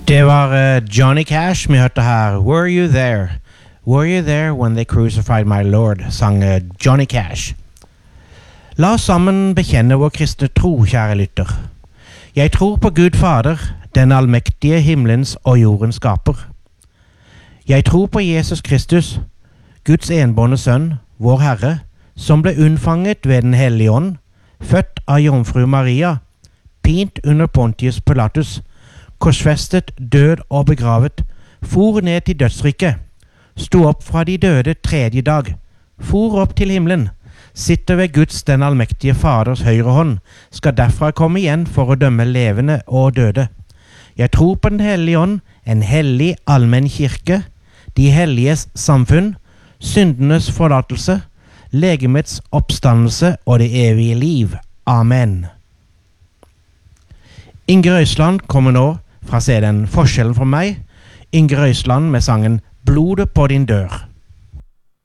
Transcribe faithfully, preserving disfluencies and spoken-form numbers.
Det var uh, Johnny Cash vi hørte her. Were you there? Were you there when they crucified my Lord? Sang uh, Johnny Cash. La oss sammen bekjenne vår kristne tro, kjære lytter. Jeg tror på Gud Fader, den allmektige himmelens og jordens skaper. Jeg tror på Jesus Kristus, Guds enbårne sønn, vår Herre, som ble unnfanget ved den hellige ånd, født av jomfru Maria, pint under Pontius Pilatus, korsfestet, død og begravet, for ned til dødsriket, sto opp fra de døde tredje dag, for opp til himmelen, sitter ved Guds den allmektige Faders høyre hånd, skal derfra komme igjen for å dømme levende og døde. Jeg tror på den hellige ånd, en hellig allmenn kirke, de helliges samfunn, syndenes forlatelse, legemets oppstandelse og det evige liv. Amen. Inger Øysland kommer nå fra C D-en Forskjellen for meg. Inger Øysland med sangen Blodet på din dør.